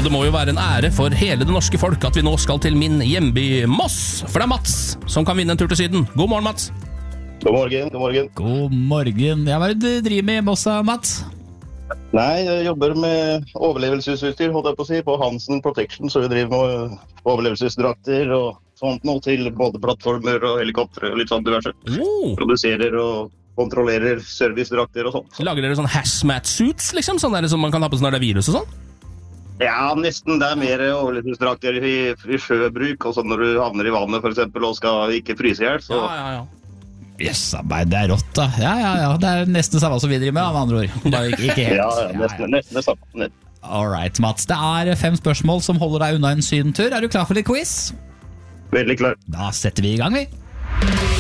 Og det må jo være en ære for hele det norske folk at vi nå skal til min hjemby Moss. For det er Mats som kan vinne en tur til Syden. God morgen, Mats. God morgen. God morgen. Ja, hva er det du driver med i Moss, Mats? Nei, jeg jobber med overlevelsesutstyr, holdt jeg på å si, på Hansen Protection, så vi driver med overlevelsesdrakter og sånt nå til både plattformer og helikopter og litt sånn diverse. Produserer og kontrollerer servicedrakter og sånt. Lager dere sånn hazmat suits, liksom? Sånn der som man kan ha på sånn når det er virus og sånn? Ja, nesten. Det er mer overlevelsesdrakter i sjøbruk, og så når du havner i vannet for eksempel og skal ikke fryse ihjel, så... Ja. Jøssabeid, det er rått da. Ja, det er nesten samme som vi driver med, med andre ord. Bare ikke helt. Ja, nesten samme. Alright, Mats. Det er 5 spørsmål som holder deg unna en sydentur. Er du klar for litt quiz? Veldig klar. Da setter vi i gang, vi.